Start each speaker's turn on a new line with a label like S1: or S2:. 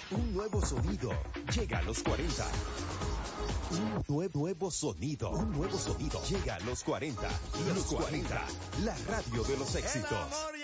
S1: Un nuevo sonido llega a los 40. Un nuevo sonido. Un nuevo sonido llega a los 40. Los 40, la radio de los éxitos.